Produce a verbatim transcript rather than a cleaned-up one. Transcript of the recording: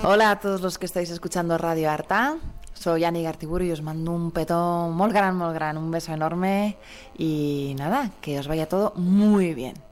Hola a todos los que estáis escuchando Radio Arta. Soy Ani Gartiburu y os mando un petó muy gran, muy gran, un beso enorme y nada, que os vaya todo muy bien.